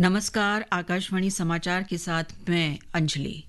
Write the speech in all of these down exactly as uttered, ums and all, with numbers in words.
नमस्कार, आकाशवाणी समाचार के साथ मैं अंजलि।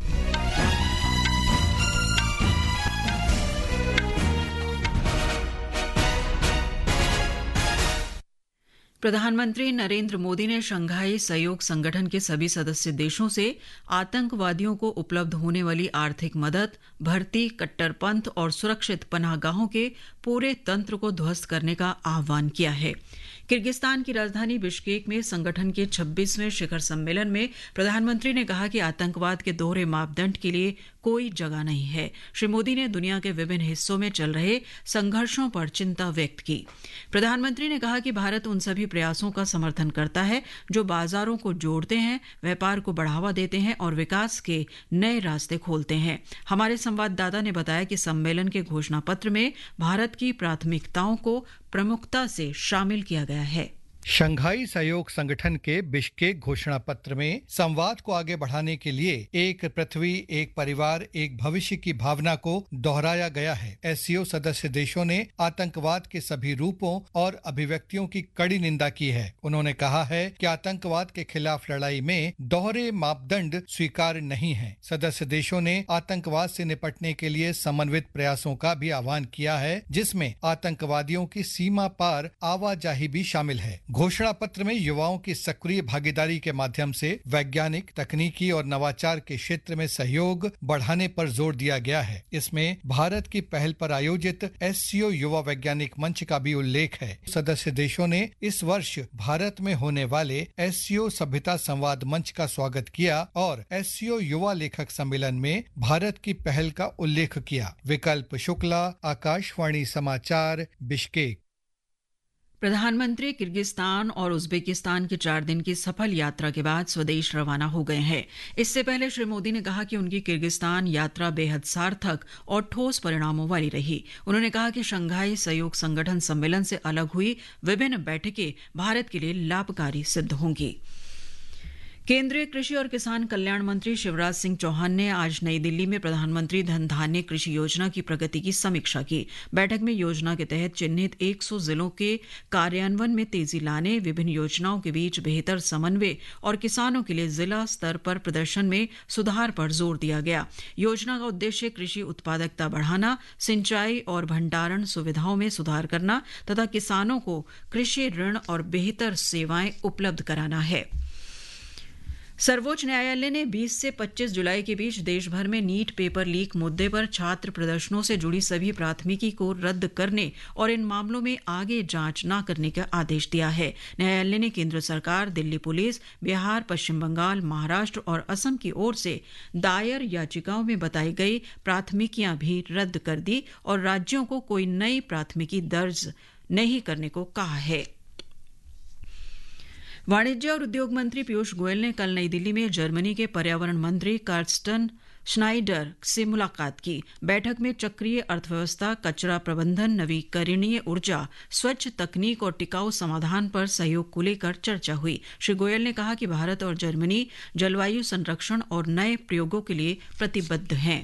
प्रधानमंत्री नरेंद्र मोदी ने शंघाई सहयोग संगठन के सभी सदस्य देशों से आतंकवादियों को उपलब्ध होने वाली आर्थिक मदद, भर्ती, कट्टरपंथ और सुरक्षित पनाहगाहों के पूरे तंत्र को ध्वस्त करने का आह्वान किया है। किर्गिस्तान की राजधानी बिश्केक में संगठन के छब्बीसवें शिखर सम्मेलन में प्रधानमंत्री ने कहा कि आतंकवाद के दोहरे मापदंड के लिए कोई जगह नहीं है। श्री मोदी ने दुनिया के विभिन्न हिस्सों में चल रहे संघर्षों पर चिंता व्यक्त की। प्रधानमंत्री ने कहा कि भारत उन सभी प्रयासों का समर्थन करता है जो बाजारों को जोड़ते हैं, व्यापार को बढ़ावा देते हैं और विकास के नए रास्ते खोलते हैं। हमारे संवाददाता ने बताया कि सम्मेलन के घोषणा पत्र में भारत की प्राथमिकताओं को प्रमुखता से शामिल किया गया है। शंघाई सहयोग संगठन के बिश्केक घोषणा पत्र में संवाद को आगे बढ़ाने के लिए एक पृथ्वी, एक परिवार, एक भविष्य की भावना को दोहराया गया है। एससीओ सदस्य देशों ने आतंकवाद के सभी रूपों और अभिव्यक्तियों की कड़ी निंदा की है। उन्होंने कहा है कि आतंकवाद के खिलाफ लड़ाई में दोहरे मापदंड स्वीकार नहीं है। सदस्य देशों ने आतंकवाद से निपटने के लिए समन्वित प्रयासों का भी आह्वान किया है, जिसमें आतंकवादियों की सीमा पार आवाजाही भी शामिल है। घोषणा पत्र में युवाओं की सक्रिय भागीदारी के माध्यम से वैज्ञानिक, तकनीकी और नवाचार के क्षेत्र में सहयोग बढ़ाने पर जोर दिया गया है। इसमें भारत की पहल पर आयोजित एससीओ युवा वैज्ञानिक मंच का भी उल्लेख है। सदस्य देशों ने इस वर्ष भारत में होने वाले एससीओ सभ्यता संवाद मंच का स्वागत किया और एससीओ युवा लेखक सम्मेलन में भारत की पहल का उल्लेख किया। विकल्प शुक्ला, आकाशवाणी समाचार, बिश्केक। प्रधानमंत्री किर्गिस्तान और उज्बेकिस्तान की चार दिन की सफल यात्रा के बाद स्वदेश रवाना हो गए हैं। इससे पहले श्री मोदी ने कहा कि उनकी किर्गिस्तान यात्रा बेहद सार्थक और ठोस परिणामों वाली रही। उन्होंने कहा कि शंघाई सहयोग संगठन सम्मेलन से अलग हुई विभिन्न बैठकें भारत के लिए लाभकारी सिद्ध होंगी। केंद्रीय कृषि और किसान कल्याण मंत्री शिवराज सिंह चौहान ने आज नई दिल्ली में प्रधानमंत्री धन धान्य कृषि योजना की प्रगति की समीक्षा की। बैठक में योजना के तहत चिन्हित सौ जिलों के कार्यान्वयन में तेजी लाने, विभिन्न योजनाओं के बीच बेहतर समन्वय और किसानों के लिए जिला स्तर पर प्रदर्शन में सुधार पर जोर दिया गया। योजना का उद्देश्य कृषि उत्पादकता बढ़ाना, सिंचाई और भंडारण सुविधाओं में सुधार करना तथा किसानों को कृषि ऋण और बेहतर सेवाएं उपलब्ध कराना है। सर्वोच्च न्यायालय ने बीस से पच्चीस जुलाई के बीच देश भर में नीट पेपर लीक मुद्दे पर छात्र प्रदर्शनों से जुड़ी सभी प्राथमिकी को रद्द करने और इन मामलों में आगे जांच न करने का आदेश दिया है। न्यायालय ने केंद्र सरकार, दिल्ली पुलिस, बिहार, पश्चिम बंगाल, महाराष्ट्र और असम की ओर से दायर याचिकाओं में बताई गई प्राथमिकियां भी रद्द कर दी और राज्यों को कोई नई प्राथमिकी दर्ज नहीं करने को कहा है। वाणिज्य और उद्योग मंत्री पीयूष गोयल ने कल नई दिल्ली में जर्मनी के पर्यावरण मंत्री कार्स्टन श्नाइडर से मुलाकात की। बैठक में चक्रीय अर्थव्यवस्था, कचरा प्रबंधन, नवीकरणीय ऊर्जा, स्वच्छ तकनीक और टिकाऊ समाधान पर सहयोग को लेकर चर्चा हुई। श्री गोयल ने कहा कि भारत और जर्मनी जलवायु संरक्षण और नए प्रयोगों के लिए प्रतिबद्ध हैं।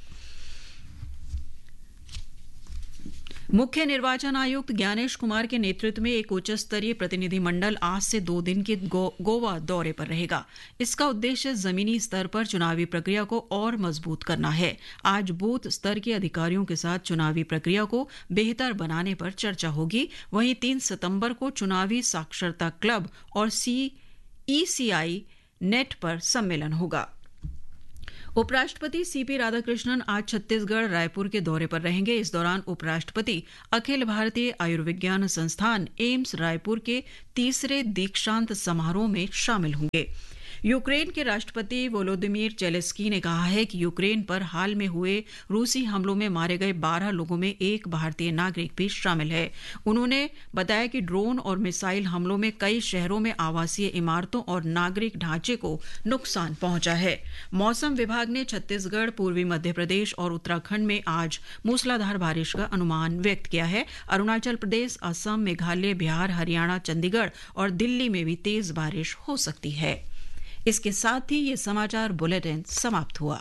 मुख्य निर्वाचन आयुक्त ज्ञानेश कुमार के नेतृत्व में एक उच्च स्तरीय प्रतिनिधिमंडल आज से दो दिन के गो, गोवा दौरे पर रहेगा। इसका उद्देश्य जमीनी स्तर पर चुनावी प्रक्रिया को और मजबूत करना है। आज बूथ स्तर के अधिकारियों के साथ चुनावी प्रक्रिया को बेहतर बनाने पर चर्चा होगी। वहीं तीन सितंबर को चुनावी साक्षरता क्लब और सी ईसीआई नेट पर सम्मेलन होगा। उपराष्ट्रपति सीपी राधाकृष्णन आज छत्तीसगढ़ रायपुर के दौरे पर रहेंगे। इस दौरान उपराष्ट्रपति अखिल भारतीय आयुर्विज्ञान संस्थान एम्स रायपुर के तीसरे दीक्षांत समारोह में शामिल होंगे। यूक्रेन के राष्ट्रपति वोलोदिमीर जेलेंस्की ने कहा है कि यूक्रेन पर हाल में हुए रूसी हमलों में मारे गए बारह लोगों में एक भारतीय नागरिक भी शामिल है। उन्होंने बताया कि ड्रोन और मिसाइल हमलों में कई शहरों में आवासीय इमारतों और नागरिक ढांचे को नुकसान पहुंचा है। मौसम विभाग ने छत्तीसगढ़, पूर्वी मध्य प्रदेश और उत्तराखंड में आज मूसलाधार बारिश का अनुमान व्यक्त किया है। अरुणाचल प्रदेश, असम, मेघालय, बिहार, हरियाणा, चंडीगढ़ और दिल्ली में भी तेज बारिश हो सकती है। इसके साथ ही ये समाचार बुलेटिन समाप्त हुआ।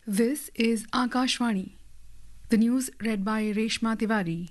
This is Akashvani. The news read by Reshma Tiwari.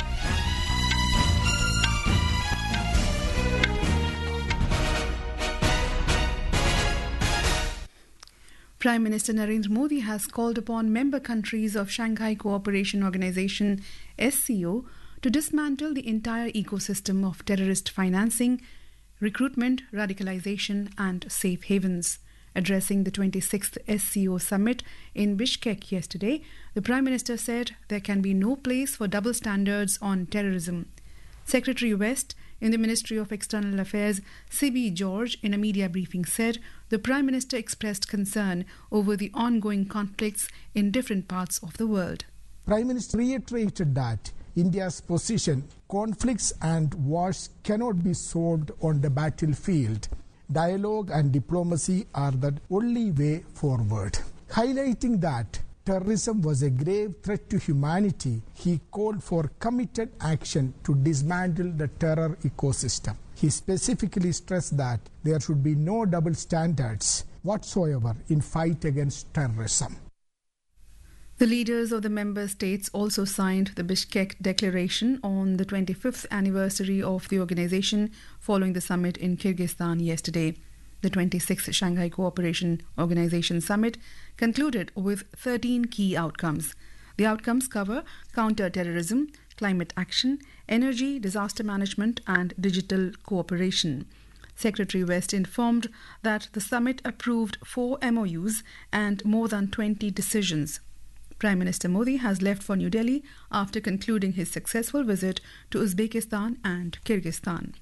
Prime Minister Narendra Modi has called upon member countries of Shanghai Cooperation Organization S C O to dismantle the entire ecosystem of terrorist financing, recruitment, radicalization and safe havens. Addressing the twenty-sixth S C O summit in Bishkek yesterday, the Prime Minister said there can be no place for double standards on terrorism. Secretary West in the Ministry of External Affairs, C B George, in a media briefing said the Prime Minister expressed concern over the ongoing conflicts in different parts of the world. Prime Minister reiterated that India's position, conflicts and wars cannot be solved on the battlefield. Dialogue and diplomacy are the only way forward. Highlighting that terrorism was a grave threat to humanity, he called for committed action to dismantle the terror ecosystem. He specifically stressed that there should be no double standards whatsoever in fight against terrorism. The leaders of the member states also signed the Bishkek Declaration on the twenty-fifth anniversary of the organization following the summit in Kyrgyzstan yesterday. The twenty-sixth Shanghai Cooperation Organization Summit concluded with thirteen key outcomes. The outcomes cover counter-terrorism, climate action, energy, disaster management and digital cooperation. Secretary West informed that the summit approved four M O Us and more than twenty decisions. Prime Minister Modi has left for New Delhi after concluding his successful visit to Uzbekistan and Kyrgyzstan.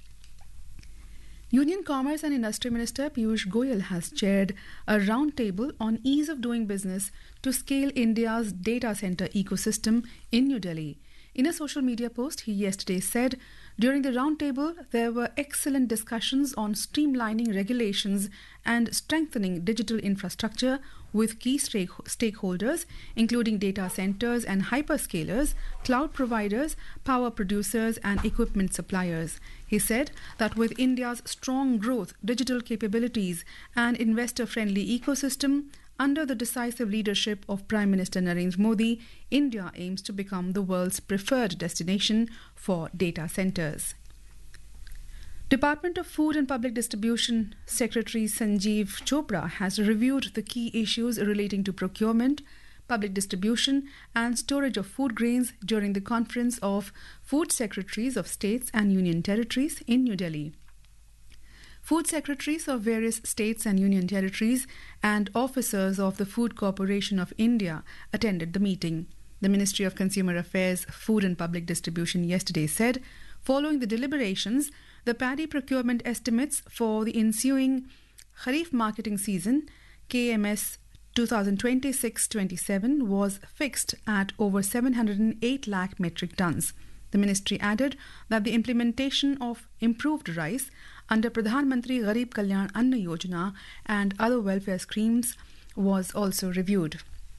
Union Commerce and Industry Minister Piyush Goyal has chaired a roundtable on ease of doing business to scale India's data center ecosystem in New Delhi. In a social media post, he yesterday said, during the roundtable, there were excellent discussions on streamlining regulations and strengthening digital infrastructure with key stake- stakeholders, including data centers and hyperscalers, cloud providers, power producers and equipment suppliers. He said that with India's strong growth, digital capabilities and investor-friendly ecosystem, under the decisive leadership of Prime Minister Narendra Modi, India aims to become the world's preferred destination for data centers. Department of Food and Public Distribution Secretary Sanjeev Chopra has reviewed the key issues relating to procurement, public distribution and storage of food grains during the conference of Food Secretaries of States and Union Territories in New Delhi. Food secretaries of various states and union territories and officers of the Food Corporation of India attended the meeting. The Ministry of Consumer Affairs, Food and Public Distribution yesterday said, following the deliberations, the paddy procurement estimates for the ensuing Kharif marketing season, K M S twenty twenty-six twenty-seven, was fixed at over seven hundred eight lakh metric tons. The ministry added that the implementation of improved rice under Pradhan Mantri Garib Kalyan Anna Yojana and other welfare schemes was also reviewed.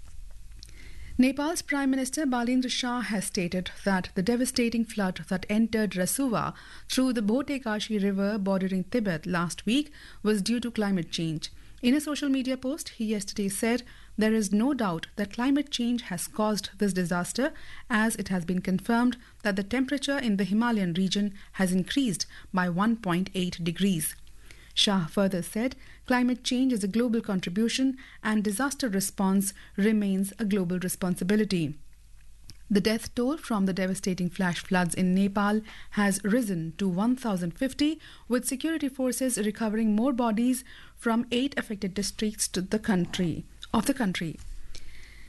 Nepal's Prime Minister Balendra Shah has stated that the devastating flood that entered Rasuwa through the Bhotekashi River bordering Tibet last week was due to climate change. In a social media post, he yesterday said there is no doubt that climate change has caused this disaster, as it has been confirmed that the temperature in the Himalayan region has increased by one point eight degrees. Shah further said climate change is a global contribution and disaster response remains a global responsibility. The death toll from the devastating flash floods in Nepal has risen to one thousand fifty, with security forces recovering more bodies from eight affected districts to the country, of the country.